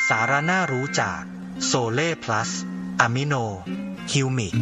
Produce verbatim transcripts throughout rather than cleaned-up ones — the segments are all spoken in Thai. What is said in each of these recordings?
สาระน่ารู้จากโซเล่พลัสอะมิโนฮิวมิก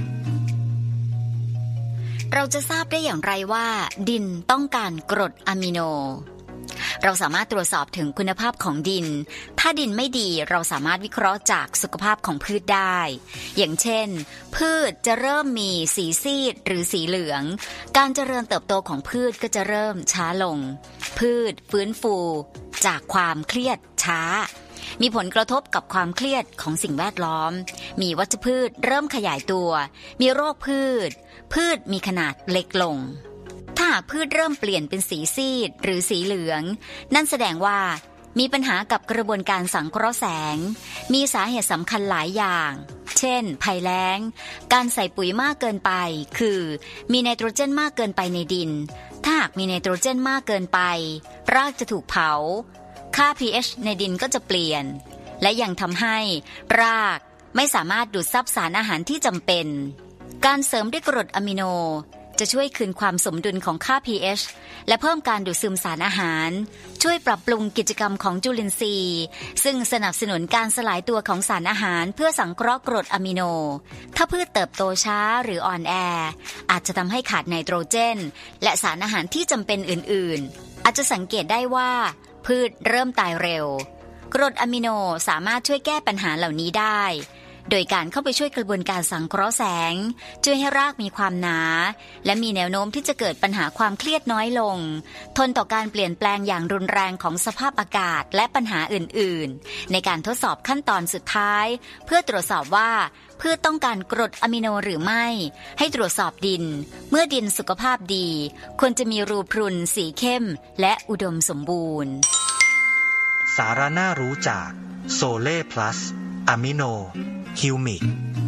เราจะทราบได้อย่างไรว่าดินต้องการกรดอะมิโนเราสามารถตรวจสอบถึงคุณภาพของดินถ้าดินไม่ดีเราสามารถวิเคราะห์จากสุขภาพของพืชได้อย่างเช่นพืชจะเริ่มมีสีซีดหรือสีเหลืองการเจริญเติบโตของพืชก็จะเริ่มช้าลงพืชฟื้นฟูจากความเครียดช้ามีผลกระทบกับความเครียดของสิ่งแวดล้อมมีวัชพืชเริ่มขยายตัวมีโรคพืชพืชมีขนาดเล็กลงถ้าหากพืชเริ่มเปลี่ยนเป็นสีซีดหรือสีเหลืองนั่นแสดงว่ามีปัญหากับกระบวนการสังเคราะห์แสงมีสาเหตุสำคัญหลายอย่างเช่นภัยแล้งการใส่ปุ๋ยมากเกินไปคือมีไนโตรเจนมากเกินไปในดินถ้าหากมีไนโตรเจนมากเกินไปรากจะถูกเผาค่า pH ในดินก็จะเปลี่ยนและยังทำให้รากไม่สามารถดูดซับสารอาหารที่จำเป็นการเสริมด้วยกรดอะมิโนจะช่วยคืนความสมดุลของค่า pH และเพิ่มการดูดซึมสารอาหารช่วยปรับปรุงกิจกรรมของจุลินทรีย์ซึ่งสนับสนุนการสลายตัวของสารอาหารเพื่อสังเคราะห์กรดอะมิโนถ้าพืชเติบโตช้าหรืออ่อนแออาจจะทำให้ขาดไนโตรเจนและสารอาหารที่จำเป็นอื่นๆอาจจะสังเกตได้ว่าพืชเริ่มตายเร็วกรดอะมิโนสามารถช่วยแก้ปัญหาเหล่านี้ได้โดยการเข้าไปช่วยกระบวนการสังเคราะห์แสงช่วยให้รากมีความหนาและมีแนวโน้มที่จะเกิดปัญหาความเครียดน้อยลงทนต่อการเปลี่ยนแปลงอย่างรุนแรงของสภาพอากาศและปัญหาอื่นๆในการทดสอบขั้นตอนสุดท้ายเพื่อตรวจสอบว่าพืชต้องการกรดอะมิโนหรือไม่ให้ตรวจสอบดินเมื่อดินสุขภาพดีควรจะมีรูพรุนสีเข้มและอุดมสมบูรณ์สาระน่ารู้จากโซเล่พลัสอะมิโนฮิวมิก